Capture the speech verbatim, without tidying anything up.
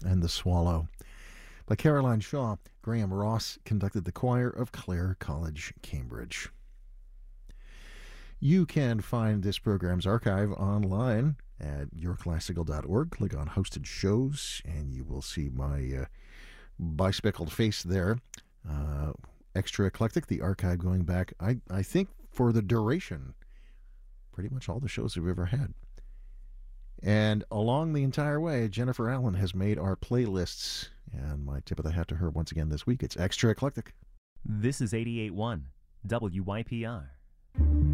and The Swallow. By Caroline Shaw, Graham Ross conducted the choir of Clare College, Cambridge. You can find this program's archive online at your classical dot org. Click on Hosted Shows, and you will see my uh, bispeckled face there. Uh, extra eclectic, the archive going back, I, I think, for the duration, pretty much all the shows we've ever had. And along the entire way, Jennifer Allen has made our playlists. And my tip of the hat to her once again this week, it's extra eclectic. This is eighty-eight point one W Y P R.